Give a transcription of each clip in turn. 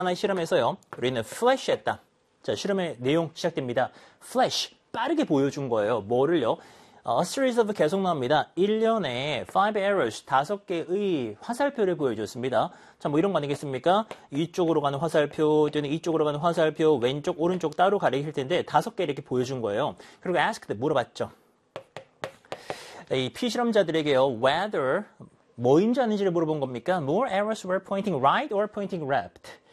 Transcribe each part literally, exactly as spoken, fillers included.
하나의 실험에서요. 우리는 flash했다. 자, 실험의 내용 시작됩니다. flash, 빠르게 보여준 거예요. 뭐를요? A series of 계속 나옵니다. 일 년에 five arrows, 다섯 개의 화살표를 보여줬습니다. 자, 뭐 이런 거 아니겠습니까? 이쪽으로 가는 화살표, 또는 이쪽으로 가는 화살표, 왼쪽, 오른쪽 따로 가리킬 텐데 다섯 개 이렇게 보여준 거예요. 그리고 asked, 물어봤죠. 이 피실험자들에게요, whether, 뭐인지 아닌지를 물어본 겁니까? More arrows were pointing right or pointing left?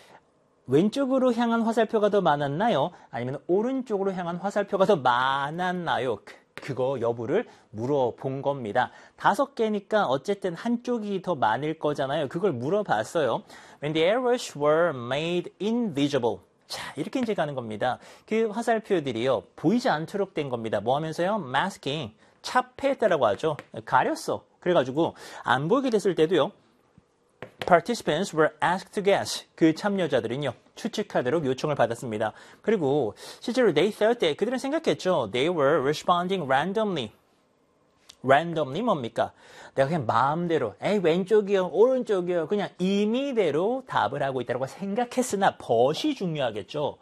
왼쪽으로 향한 화살표가 더 많았나요? 아니면 오른쪽으로 향한 화살표가 더 많았나요? 그거 여부를 물어본 겁니다. 다섯 개니까 어쨌든 한쪽이 더 많을 거잖아요. 그걸 물어봤어요. When the arrows were made invisible. 자, 이렇게 이제 가는 겁니다. 그 화살표들이요, 보이지 않도록 된 겁니다. 뭐 하면서요? masking, 차폐했다라고 하죠. 가렸어. 그래가지고 안 보이게 됐을 때도요, Participants were asked to guess. 그 참여자들은요, 추측하도록 요청을 받았습니다. 그리고 실제로 they thought that 그들은 생각했죠. They were responding randomly. randomly 뭡니까? 내가 그냥 마음대로, 에이 왼쪽이요, 오른쪽이요, 그냥 임의대로 답을 하고 있다고 생각했으나 벗이 중요하겠죠.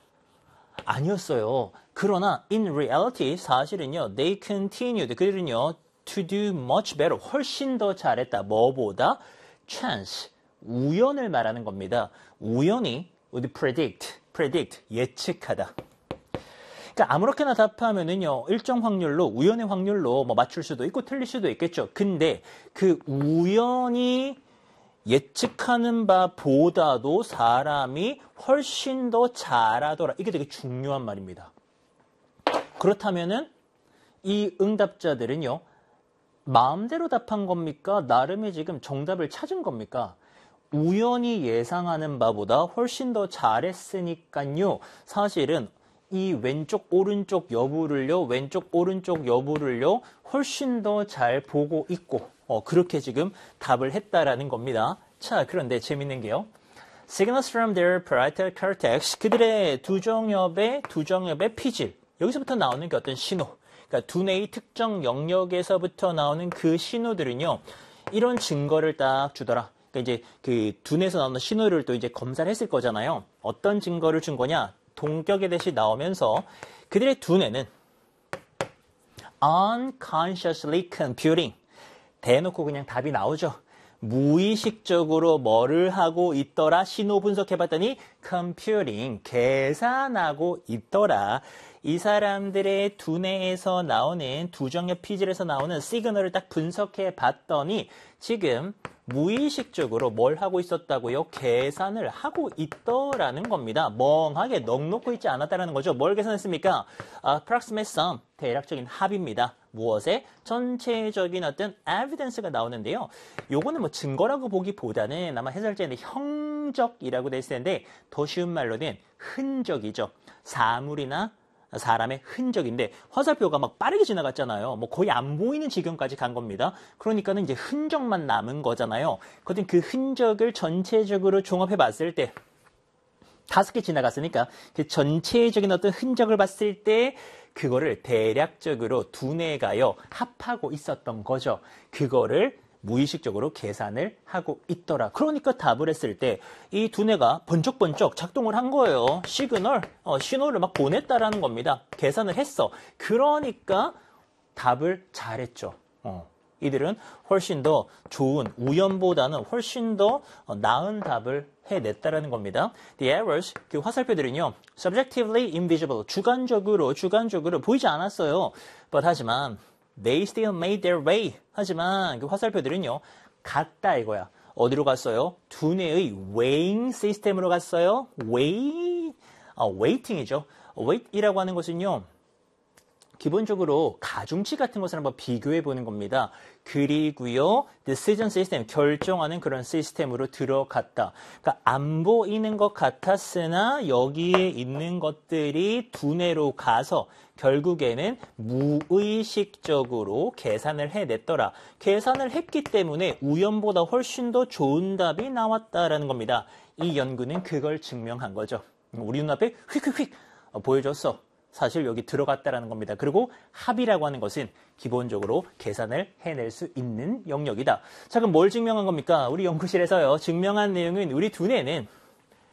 아니었어요. 그러나 in reality 사실은요, they continued. 그들은요, to do much better. 훨씬 더 잘했다. 뭐보다? chance, 우연을 말하는 겁니다. 우연히 would predict, predict, 예측하다. 그러니까 아무렇게나 답하면은요, 일정 확률로, 우연의 확률로 뭐 맞출 수도 있고 틀릴 수도 있겠죠. 근데 그 우연히 예측하는 바보다도 사람이 훨씬 더 잘하더라. 이게 되게 중요한 말입니다. 그렇다면은 이 응답자들은요, 마음대로 답한 겁니까? 나름의 지금 정답을 찾은 겁니까? 우연히 예상하는 바보다 훨씬 더 잘했으니까요. 사실은 이 왼쪽 오른쪽 여부를요, 왼쪽 오른쪽 여부를요, 훨씬 더 잘 보고 있고, 어, 그렇게 지금 답을 했다라는 겁니다. 자, 그런데 재밌는 게요. Signals from their parietal cortex, 그들의 두정엽의 두정엽의 피질. 여기서부터 나오는 게 어떤 신호. 그러니까 두뇌의 특정 영역에서부터 나오는 그 신호들은요, 이런 증거를 딱 주더라. 그러니까 이제 그 두뇌에서 나오는 신호를 또 이제 검사를 했을 거잖아요. 어떤 증거를 준 거냐? 동격의 대시 나오면서 그들의 두뇌는 unconsciously computing. 대놓고 그냥 답이 나오죠. 무의식적으로 뭐를 하고 있더라? 신호 분석해봤더니 computing, 계산하고 있더라. 이 사람들의 두뇌에서 나오는 두정엽 피질에서 나오는 시그널을 딱 분석해 봤더니 지금 무의식적으로 뭘 하고 있었다고요? 계산을 하고 있더라는 겁니다. 멍하게 넋놓고 있지 않았다는 거죠. 뭘 계산했습니까? approximate sum, 대략적인 합입니다. 무엇에? 전체적인 어떤 evidence가 나오는데요. 요거는 뭐 증거라고 보기보다는 아마 해설자인데 형적이라고 돼 있을 텐데 더 쉬운 말로는 흔적이죠. 사물이나 사람의 흔적인데 화살표가 막 빠르게 지나갔잖아요. 뭐 거의 안 보이는 지경까지 간 겁니다. 그러니까는 이제 흔적만 남은 거잖아요. 그런데 그 흔적을 전체적으로 종합해 봤을 때 다섯 개 지나갔으니까 그 전체적인 어떤 흔적을 봤을 때 그거를 대략적으로 두뇌가요 합하고 있었던 거죠. 그거를 무의식적으로 계산을 하고 있더라. 그러니까 답을 했을 때 이 두뇌가 번쩍번쩍 작동을 한 거예요. 시그널, 어, 신호를 막 보냈다라는 겁니다. 계산을 했어. 그러니까 답을 잘했죠. 어, 이들은 훨씬 더 좋은, 우연보다는 훨씬 더 나은 답을 해냈다라는 겁니다. The errors, 그 화살표들은요, subjectively invisible, 주관적으로, 주관적으로 보이지 않았어요. But 하지만 they still made their way. 하지만 그 화살표들은요, 갔다 이거야. 어디로 갔어요? 두뇌의 weighing 시스템으로 갔어요. weigh, 아, weighting이죠. weight이라고 하는 것은요, 기본적으로 가중치 같은 것을 한번 비교해 보는 겁니다. 그리고요, decision system, 결정하는 그런 시스템으로 들어갔다. 그러니까 안 보이는 것 같았으나 여기에 있는 것들이 두뇌로 가서 결국에는 무의식적으로 계산을 해냈더라. 계산을 했기 때문에 우연보다 훨씬 더 좋은 답이 나왔다라는 겁니다. 이 연구는 그걸 증명한 거죠. 우리 눈앞에 휙휙휙 보여줬어. 사실 여기 들어갔다라는 겁니다. 그리고 합이라고 하는 것은 기본적으로 계산을 해낼 수 있는 영역이다. 자, 그럼 뭘 증명한 겁니까? 우리 연구실에서요. 증명한 내용은 우리 두뇌는